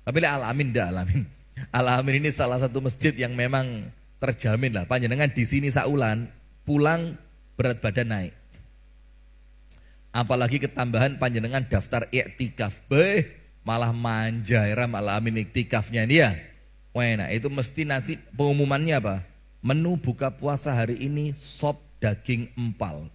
Tapi Al-Amin ndak Al-Amin. Al-Amin ini salah satu masjid yang memang terjamin lah. Panjenengan di sini saulan, pulang berat badan naik. Apalagi ketambahan panjenengan daftar iktikaf. Malah manja era Al-Amin iktikafnya ini ya. Wah, nah itu mesti nanti pengumumannya apa? Menu buka puasa hari ini sop daging empal.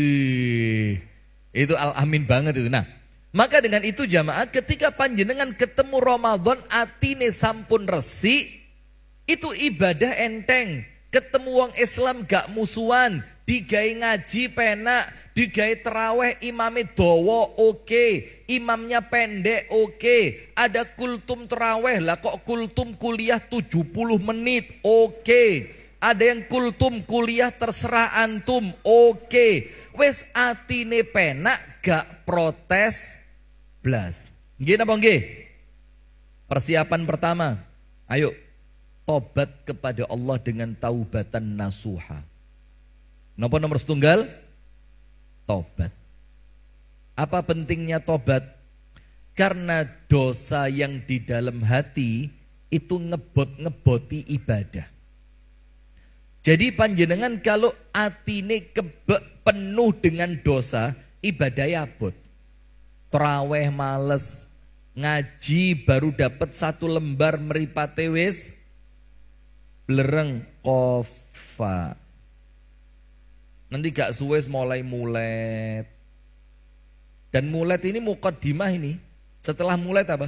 Itu Al-Amin banget itu. Nah, maka dengan itu jamaah ketika panjenengan ketemu Ramadan atine sampun resi, itu ibadah enteng. Ketemu wong Islam gak musuhan, digawe ngaji penak, digawe terawih imame dawa oke, imamnya pendek oke, ada kultum terawih lah kok kultum kuliah 70 menit oke, ada yang kultum kuliah terserah antum oke, wes atine penak gak protes blas. Nggih napa nggih? Persiapan pertama, ayo tobat kepada Allah dengan taubatan nasuha. Napa nomor setunggal? Tobat. Apa pentingnya tobat? Karena dosa yang di dalam hati itu ngeboti ibadah. Jadi panjenengan kalau atine penuh dengan dosa, ibadah abot. Traweh males, ngaji baru dapat 1 lembar mripate wis blereng kofa. Nanti gak suwes mulai mulet. Dan mulet ini muqaddimah ini. Setelah mulet apa?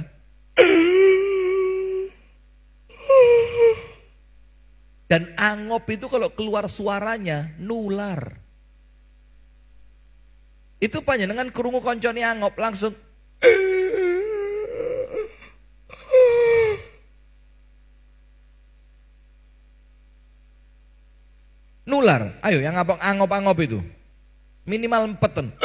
Dan angop itu kalau keluar suaranya nular. Itu panjenengan krungu koncone angop langsung nular. Ayo yang angop-angop itu minimal 4 ton.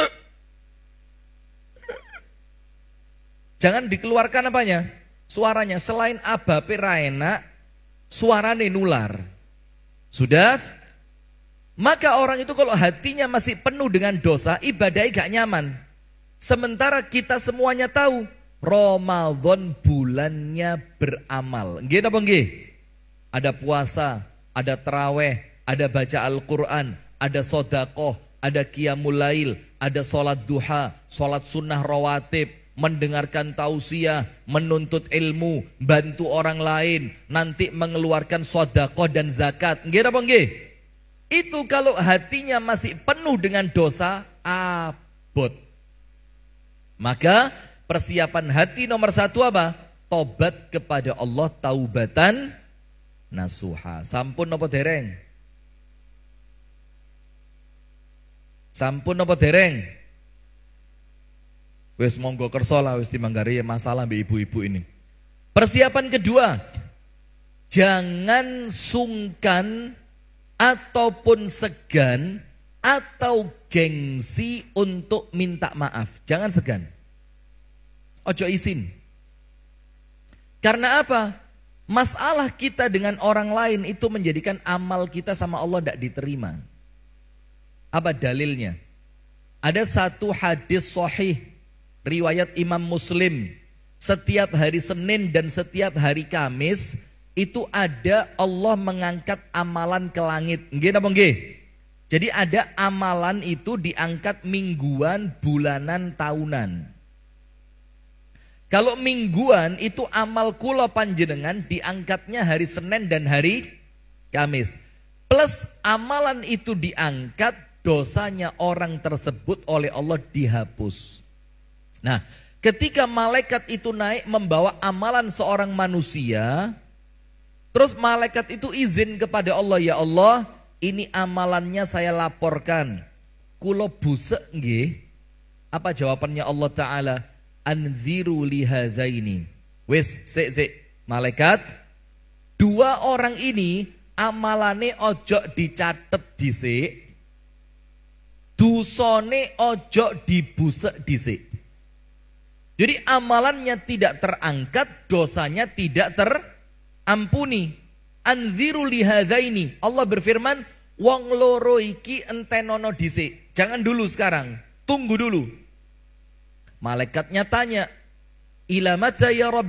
Jangan dikeluarkan apanya? Suaranya. Selain abape ra enak, suarane nular. Sudah? Maka orang itu kalau hatinya masih penuh dengan dosa, ibadahnya gak nyaman. Sementara kita semuanya tahu Ramadan bulannya beramal. Nggih napa nggih? Ada puasa, ada taraweh, ada baca Al-Quran, ada sodakoh, ada qiyamul lail, ada sholat duha, sholat sunnah rawatib, mendengarkan tausiah, menuntut ilmu, bantu orang lain, nanti mengeluarkan sodakoh dan zakat. Nggih apa nggih? Itu kalau hatinya masih penuh dengan dosa, abot. Maka persiapan hati nomor 1 apa? Tobat kepada Allah taubatan nasuha. Sampun napa dereng? Sampun napa dereng? Wes monggo kersa lah wis timanggari masalah mbek ibu-ibu ini. Persiapan kedua, jangan sungkan ataupun segan atau gengsi untuk minta maaf. Jangan segan. Ojo isin. Karena apa? Masalah kita dengan orang lain itu menjadikan amal kita sama Allah tidak diterima. Apa dalilnya? Ada satu hadis sahih riwayat Imam Muslim. Setiap hari Senin dan setiap hari Kamis itu ada Allah mengangkat amalan ke langit. Nggih napa nggih? Jadi ada amalan itu diangkat mingguan, bulanan, tahunan. Kalau mingguan itu amal kula panjenengan diangkatnya hari Senin dan hari Kamis. Plus amalan itu diangkat, dosanya orang tersebut oleh Allah dihapus. Nah, ketika malaikat itu naik membawa amalan seorang manusia, terus malaikat itu izin kepada Allah, ya Allah, ini amalannya saya laporkan. Kulo busek nggih. Apa jawabannya Allah Ta'ala? Anziru lihadzaini. Wis, sik malaikat, 2 orang ini amalane ojo dicatet dhisik. Dosane ojo dibusek dhisik. Jadi amalannya tidak terangkat, dosanya tidak terampuni. Anziru lihadzaini. Allah berfirman, wong loro iki entenono dhisik. Jangan dulu sekarang, tunggu dulu. Malaikatnya tanya, ila mata ya Rabb?